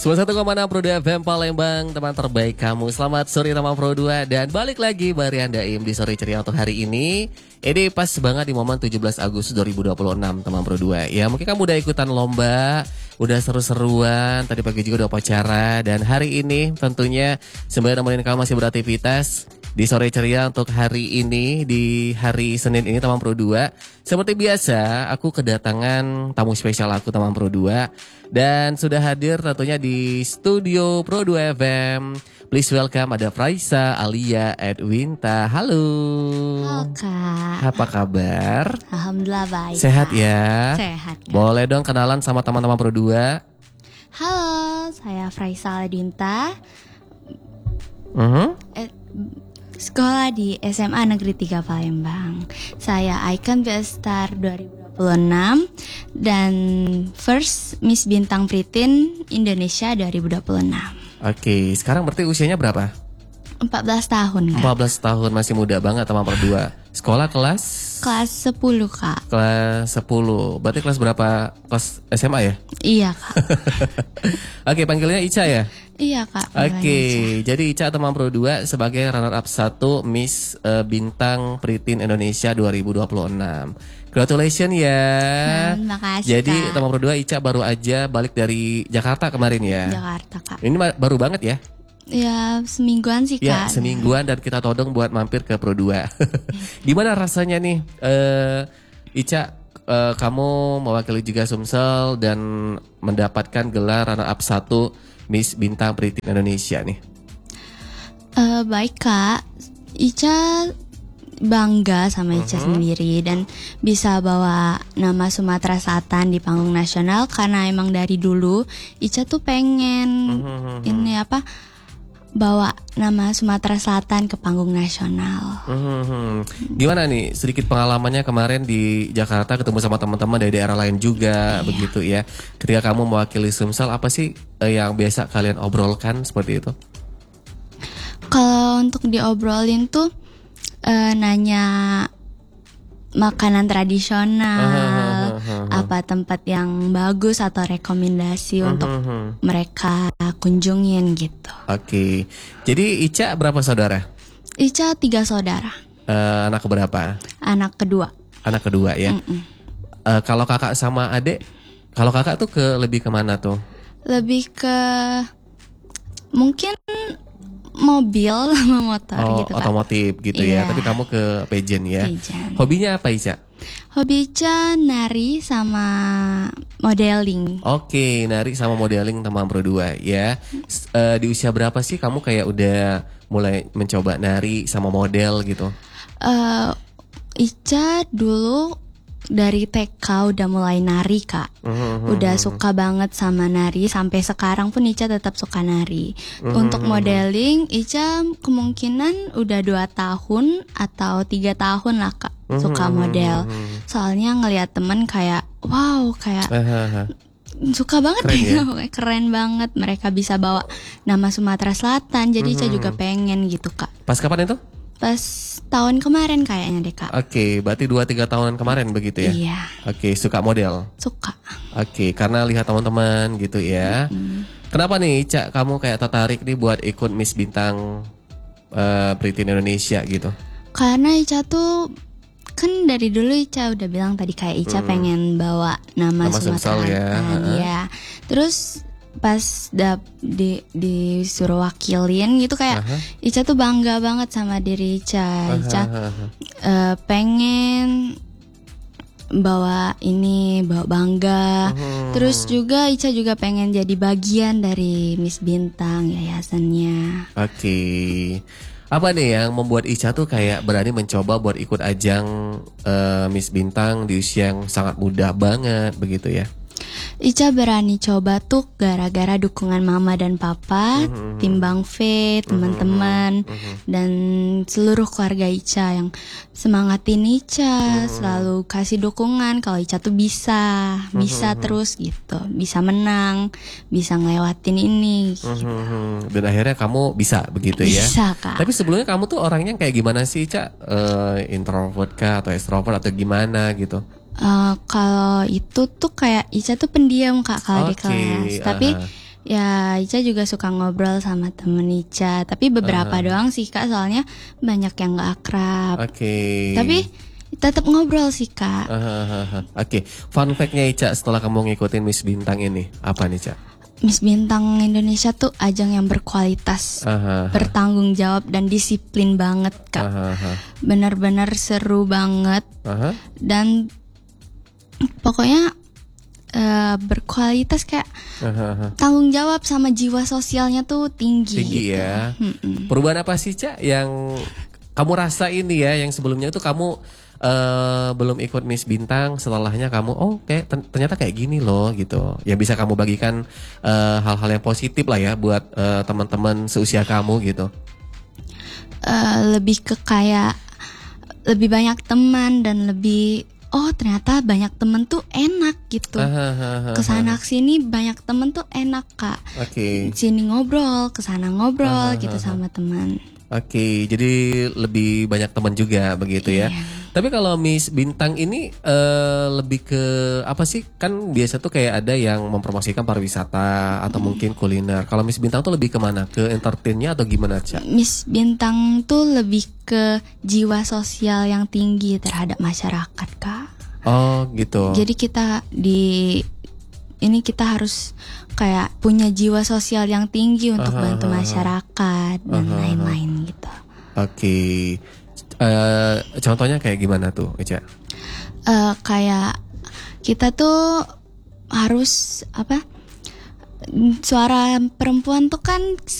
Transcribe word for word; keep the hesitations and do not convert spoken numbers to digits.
sembilan puluh satu koma enam Pro dua F M Palembang, teman terbaik kamu. Selamat sore teman Pro dua. Dan balik lagi Barian Daim di Sore Ceria untuk hari ini. Ini pas banget di momen tujuh belas Agustus dua ribu dua puluh enam teman Pro dua. Ya mungkin kamu udah ikutan lomba, udah seru-seruan, tadi pagi juga udah upacara. Dan hari ini tentunya sembari nemenin kamu masih beraktivitas di Sore Ceria untuk hari ini, di hari Senin ini teman Pro dua. Seperti biasa aku kedatangan tamu spesial aku teman Pro dua. Dan sudah hadir tentunya di studio Pro dua F M. Please welcome ada Fraisa Alia Edwinta. Halo. Halo Kak. Apa kabar? Alhamdulillah baik. Sehat Kak. ya? Sehat. Kak. Boleh dong kenalan sama teman-teman Pro dua. Halo, saya Fraisa Edwinta. Uh-huh. Eh, sekolah di S M A Negeri tiga Palembang. Saya Icon Best Star dua ribu dua puluh enam dan First Miss Bintang Pritin Indonesia dua ribu dua puluh enam. Oke, sekarang berarti usianya berapa? empat belas tahun Kak. empat belas tahun, masih muda banget teman Pro dua. Sekolah kelas? Kelas sepuluh Kak. Kelas sepuluh. Berarti kelas berapa? Kelas S M A ya? Iya Kak. Oke, panggilnya Ica ya? Iya Kak. Oke, jadi Ica teman Pro dua sebagai runner up satu Miss uh, Bintang Pritin Indonesia dua ribu dua puluh enam. Congratulations ya. Terima kasih. Jadi Kak. teman Pro dua Ica baru aja balik dari Jakarta kemarin ya. Jakarta Kak. Ini baru banget ya? Ya semingguan sih Kak. Ya semingguan dan kita todong buat mampir ke Pro dua. Gimana rasanya nih uh, Ica, uh, kamu mewakili juga Sumsel dan mendapatkan gelar runner up satu Miss Bintang Pritin Indonesia nih? Uh, baik Kak, Ica bangga sama Ica uh-huh. sendiri dan bisa bawa nama Sumatera Selatan di panggung nasional karena emang dari dulu Ica tuh pengen uh-huh. ini apa bawa nama Sumatera Selatan ke panggung nasional. Uh-huh. Gimana nih sedikit pengalamannya kemarin di Jakarta ketemu sama teman-teman dari daerah lain juga, iya. begitu ya. Ketika kamu mewakili Sumsel, apa sih eh, yang biasa kalian obrolkan seperti itu? Kalau untuk diobrolin tuh Uh, nanya makanan tradisional, uh, uh, uh, uh, uh. apa tempat yang bagus atau rekomendasi uh, untuk uh, uh. mereka kunjungin gitu. Oke, okay. Jadi Ica berapa saudara? Ica tiga saudara. Uh, anak berapa? Anak kedua. Anak kedua ya. Uh, kalau kakak sama adik, kalau kakak tuh ke lebih kemana tuh? Lebih ke mungkin mobil sama motor oh, gitu Kak. Otomotif gitu yeah. ya. Tapi kamu ke pageant ya. Pageant. Hobinya apa Ica? Hobi Ica nari sama modeling. Oke, nari sama modeling teman Pro dua ya. Uh, di usia berapa sih kamu kayak udah mulai mencoba nari sama model gitu? Uh, Ica dulu dari T K udah mulai nari Kak. Uh-huh. Udah suka banget sama nari. Sampai sekarang pun Ica tetap suka nari. Uh-huh. Untuk modeling Ica kemungkinan udah dua tahun atau tiga tahun lah Kak suka model. Soalnya ngelihat temen kayak wow kayak uh-huh. suka banget keren, ya? Keren banget mereka bisa bawa nama Sumatera Selatan. Jadi uh-huh. Ica juga pengen gitu Kak. Pas kapan itu? Pas tahun kemarin kayaknya deh Kak. Oke, okay, berarti dua tiga tahunan kemarin begitu ya? Iya. Oke, okay, suka model? Suka. Oke, okay, karena lihat teman-teman gitu ya. Mm-hmm. Kenapa nih Cak kamu kayak tertarik nih buat ikut Miss Bintang uh, Pritin Indonesia gitu? Karena Ica tuh kan dari dulu Ica udah bilang tadi kayak Ica hmm. pengen bawa nama, nama Sumatera Selatan ya. Uh-huh. ya. Terus pas dap di disuruh wakilin gitu kayak uh-huh. Ica tuh bangga banget sama diri Ica. Ica uh-huh. uh, pengen bawa ini bawa bangga. Uh-huh. Terus juga Ica juga pengen jadi bagian dari Miss Bintang yayasannya. Oke. Okay. Apa nih yang membuat Ica tuh kayak berani mencoba buat ikut ajang uh, Miss Bintang di usia yang sangat muda banget begitu ya? Ica berani coba tuh gara-gara dukungan mama dan papa, mm-hmm. tim Bang V, teman-teman, mm-hmm. dan seluruh keluarga Ica yang semangatin Ica, mm-hmm. selalu kasih dukungan kalau Ica tuh bisa, mm-hmm. bisa terus gitu, bisa menang, bisa ngelewatin ini. Gitu. Mm-hmm. Dan akhirnya kamu bisa begitu ya? Bisa Kak. Tapi sebelumnya kamu tuh orangnya kayak gimana sih Ica? Uh, introvert kah atau extrovert atau gimana gitu? Uh, kalau itu tuh kayak Ica tuh pendiam Kak kalau okay, di kelas, uh-huh. tapi Ya, Ica juga suka ngobrol sama temen Ica. Tapi beberapa Uh-huh. doang sih Kak, soalnya banyak yang gak akrab. Oke. Tapi tetap ngobrol sih Kak. Uh-huh. Oke, fun fact-nya Ica setelah kamu ngikutin Miss Bintang ini apa nih Ica? Miss Bintang Indonesia tuh ajang yang berkualitas, Uh-huh. bertanggung jawab dan disiplin banget Kak. Uh-huh. Benar-benar seru banget. Uh-huh. Dan pokoknya uh, berkualitas kayak Uh-huh. tanggung jawab sama jiwa sosialnya tuh tinggi. Tinggi gitu. ya. Mm-mm. Perubahan apa sih Ca yang kamu rasa ini ya, yang sebelumnya itu kamu uh, belum ikut Miss Bintang, setelahnya kamu oh kayak ten- ternyata kayak gini loh gitu. Ya bisa kamu bagikan uh, hal-hal yang positif lah ya buat uh, teman-teman seusia kamu gitu. Uh, lebih ke kayak lebih banyak teman dan lebih oh ternyata banyak temen tuh enak gitu. Ahahaha. Kesana kesini banyak temen tuh enak Kak. Oke. Sini ngobrol, kesana ngobrol Ahahaha. gitu sama teman. Oke, jadi lebih banyak teman juga begitu ya. Iya. Tapi kalau Miss Bintang ini eh, lebih ke apa sih? Kan biasa tuh kayak ada yang mempromosikan pariwisata atau mungkin kuliner. Kalau Miss Bintang tuh lebih kemana? Ke entertainnya atau gimana, Ca? Miss Bintang tuh lebih ke jiwa sosial yang tinggi terhadap masyarakat Kak. Oh gitu. Jadi kita di ini kita harus kayak punya jiwa sosial yang tinggi untuk Aha, bantu aha. masyarakat dan Aha, aha. lain-lain gitu. Oke. Eh, contohnya kayak gimana tuh, Ica? Eh, kayak kita tuh harus apa? Suara perempuan tuh kan